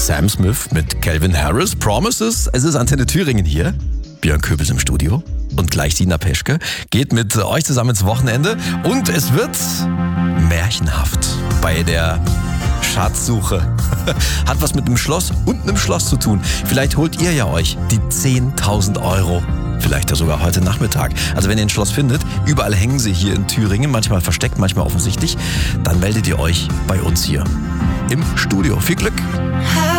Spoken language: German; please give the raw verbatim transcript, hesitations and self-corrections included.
Sam Smith mit Calvin Harris, Promises. Es ist Antenne Thüringen hier. Björn Köbels im Studio. Und gleich Sina Peschke geht mit euch zusammen ins Wochenende. Und es wird märchenhaft bei der Schatzsuche. Hat was mit einem Schloss und einem Schloss zu tun. Vielleicht holt ihr ja euch die zehntausend Euro. Vielleicht ja sogar heute Nachmittag. Also wenn ihr ein Schloss findet, überall hängen sie hier in Thüringen, manchmal versteckt, manchmal offensichtlich, dann meldet ihr euch bei uns hier im Studio. Viel Glück!